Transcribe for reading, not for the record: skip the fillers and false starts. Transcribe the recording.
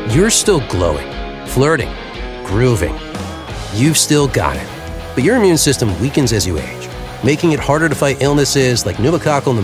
You're still glowing, flirting, grooving. You've still got it. But your immune system weakens as you age, making it harder to fight illnesses like pneumococcal pneumonia